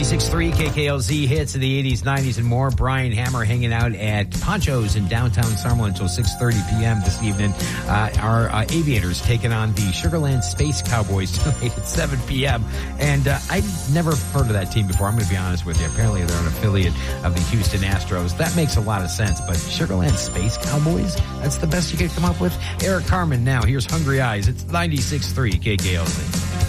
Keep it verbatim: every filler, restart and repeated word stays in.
ninety-six point three K K L Z hits of the eighties, nineties, and more. Brian Hammer hanging out at Poncho's in downtown Summerlin until six thirty p.m. this evening. Uh, our uh, Aviators taking on the Sugarland Space Cowboys tonight at seven p.m. And uh, I've never heard of that team before. I'm going to be honest with you. Apparently they're an affiliate of the Houston Astros. That makes a lot of sense. But Sugarland Space Cowboys? That's the best you could come up with? Eric Carmen now. Here's Hungry Eyes. It's ninety-six point three K K L Z.